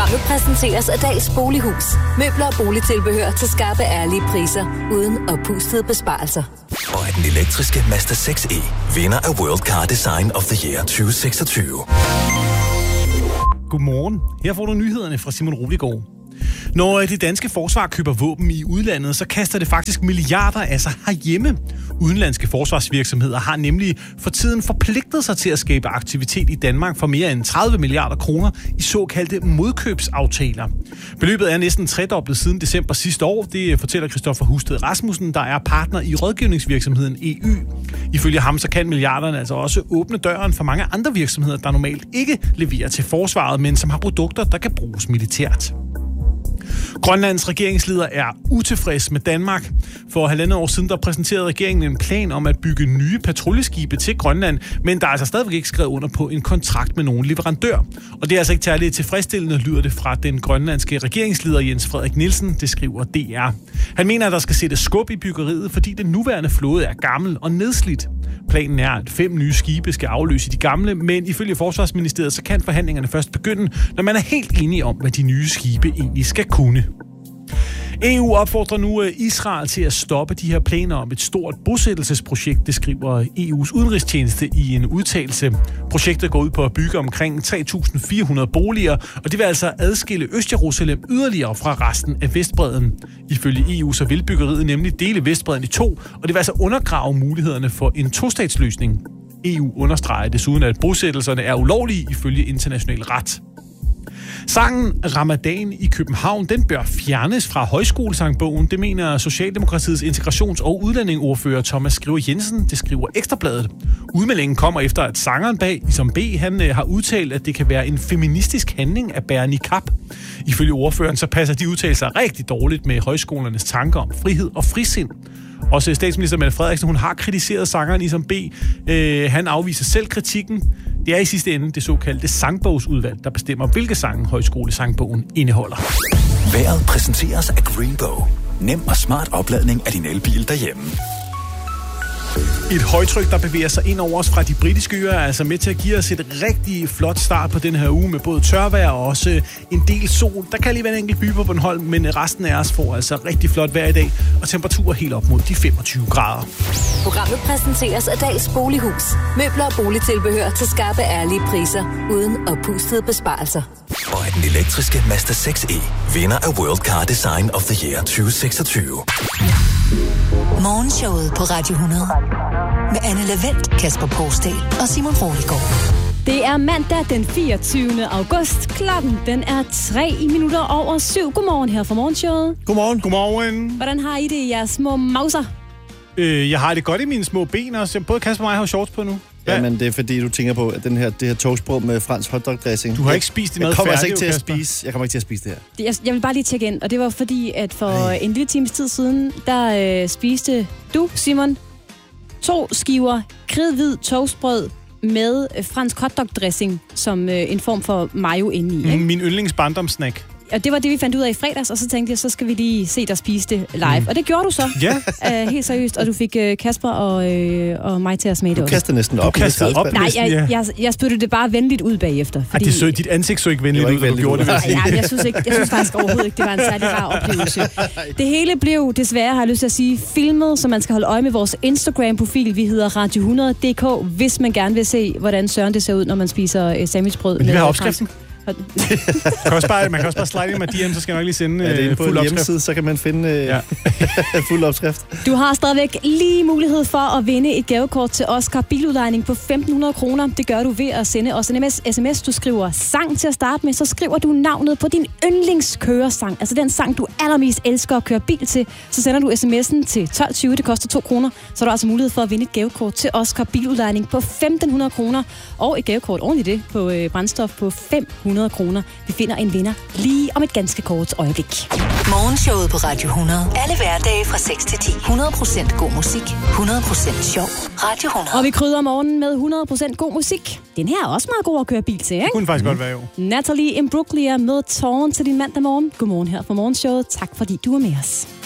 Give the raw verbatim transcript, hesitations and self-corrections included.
Programmet præsenteres af Dals Bolighus. Møbler og boligtilbehør til skarpe, ærlige priser, uden oppustede besparelser. Og at den elektriske Mazda seks E vinder af World Car Design of the Year tyve seksogtyve. Godmorgen. Her får du nyhederne fra Simon Rudegaard. Når det danske forsvar køber våben i udlandet, så kaster det faktisk milliarder af sig herhjemme. Udenlandske forsvarsvirksomheder har nemlig for tiden forpligtet sig til at skabe aktivitet i Danmark for mere end tredive milliarder kroner i såkaldte modkøbsaftaler. Beløbet er næsten tredoblet siden december sidste år. Det fortæller Christoffer Husted Rasmussen, der er partner i rådgivningsvirksomheden E Y. Ifølge ham så kan milliarderne altså også åbne døren for mange andre virksomheder, der normalt ikke leverer til forsvaret, men som har produkter, der kan bruges militært. Grønlands regeringsleder er utilfreds med Danmark. For halvandet år siden der præsenterede regeringen en plan om at bygge nye patruljeskibe til Grønland, men der er altså stadigvæk ikke skrevet under på en kontrakt med nogen leverandør. Og det er altså ikke særligt tilfredsstillende, lyder det fra den grønlandske regeringsleder Jens Frederik Nielsen, det skriver D R. Han mener, at der skal sættes skub i byggeriet, fordi den nuværende flåde er gammel og nedslidt. Planen er, at fem nye skibe skal afløse de gamle, men ifølge Forsvarsministeriet så kan forhandlingerne først begynde, når man er helt enige om, hvad de nye skibe egentlig skal kunne. E U opfordrer nu Israel til at stoppe de her planer om et stort bosættelsesprojekt, det skriver E U's udenrigstjeneste i en udtalelse. Projektet går ud på at bygge omkring tre tusind fire hundrede boliger, og det vil altså adskille Øst-Jerusalem yderligere fra resten af Vestbredden. Ifølge E U så vil byggeriet nemlig dele Vestbredden i to, og det vil altså undergrave mulighederne for en tostatsløsning. E U understreger desuden, at bosættelserne er ulovlige ifølge international ret. Sangen Ramadan i København, den bør fjernes fra højskolesangbogen. Det mener Socialdemokratiets integrations- og udlændingeordfører Thomas Skriver Jensen, det skriver Ekstrabladet. Udmeldingen kommer efter, at sangeren bag Isam B, han har udtalt, at det kan være en feministisk handling at bære niqab. Ifølge ordføreren så passer de udtalelser rigtig dårligt med højskolernes tanker om frihed og frisind. Også statsminister Mette Frederiksen, hun har kritiseret sangeren Isam B. Øh, han afviser selv kritikken. Det er i sidste ende det såkaldte sangbogsudvalg, der bestemmer, hvilke sange højskolesangbogen indeholder. Vejret præsenteres af Greenbow. Nem og smart opladning af din elbil derhjemme. Et højtryk, der bevæger sig ind over os fra de britiske øer, er altså med til at give os et rigtig flot start på den her uge med både tørvejr og også en del sol. Der kan lige være en enkelt by på Bornholm, men resten af os får altså rigtig flot vejr i dag, og temperaturer helt op mod de femogtyve grader. Programmet præsenteres af Dals Bolighus. Møbler og boligtilbehør til skarpe, ærlige priser, uden oppustede besparelser. Og at den elektriske Mazda seks E vinder af World Car Design of the Year tyve seksogtyve. Morgenshowet på Radio hundrede med Anne Lavendt, Kasper Poulsdal og Simon Rudegaard. Det er mandag den fireogtyvende august. Klokken den er tre minutter over syv. Godmorgen her fra Morgenshowet. Godmorgen. Godmorgen. Hvordan har I det i jeres små mauser? Øh, jeg har det godt i mine små ben, og både Kasper og mig har shorts på nu. Ja, ja, men det er fordi, du tænker på at den her, det her toastbrød med fransk hotdog-dressing. Du har ikke spist det noget færdigt, Jeg kommer altså ikke til at Kasper. spise. Jeg kommer ikke til at spise det her. Jeg, jeg vil bare lige tjekke ind, og det var fordi, at for Ej. en lille times tid siden, der øh, spiste du, Simon, to skiver kridhvid toastbrød med øh, fransk hotdog-dressing som øh, en form for mayo inde i. Ikke? Min yndlingsbarndomssnack. Og det var det, vi fandt ud af i fredags, og så tænkte jeg, så skal vi lige se dig spise det live. Mm. Og det gjorde du så. Ja. Uh, helt seriøst. Og du fik uh, Kasper og, øh, og mig til at smage det. Du kastede næsten op. Du kastede op. Nej, jeg, jeg, jeg spyttede det bare venligt ud bagefter. Fordi... Ej, det så, dit ansigt så ikke venligt ud, da du gjorde det. Ja, men jeg synes, ikke, jeg synes faktisk overhovedet ikke, det var en særlig rar oplevelse. Det hele blev desværre, har jeg lyst til at sige, filmet, så man skal holde øje med vores Instagram-profil. Vi hedder Radio hundrede punktum d k, hvis man gerne vil se, hvordan søren det ser ud, når man spiser sandwichbrød. Men det vil have opskriften. kan også bare, man kan også bare slide ind med D M, så skal jeg nok lige sende ja, det er uh, fuld opskrift. Hjemmeside, så kan man finde uh, ja. fuld opskrift. Du har stadigvæk lige mulighed for at vinde et gavekort til Oscar biludlejning på femten hundrede kroner. Det gør du ved at sende os en sms. Du skriver sang til at starte med, så skriver du navnet på din yndlingskøresang. Altså den sang, du allermest elsker at køre bil til. Så sender du sms'en til tolv tyve, det koster to kroner. Så har du altså mulighed for at vinde et gavekort til Oscar biludlejning på femten hundrede kroner. Og et gavekort oven i det på øh, brændstof på fem hundrede kroner. Vi finder en vinder lige om et ganske kort øjeblik. Morgenshowet på Radio hundrede. Alle hverdage fra seks til ti. hundrede procent god musik. hundrede procent sjov. Radio hundrede. Og vi krydder morgenen med hundrede procent god musik. Den her er også meget god at køre bil til, ikke? Det kunne faktisk mm. godt være, jo. Natalie Imbruglia med Tårn til din mandag morgen. Godmorgen her fra Morgenshowet. Tak fordi du er med os.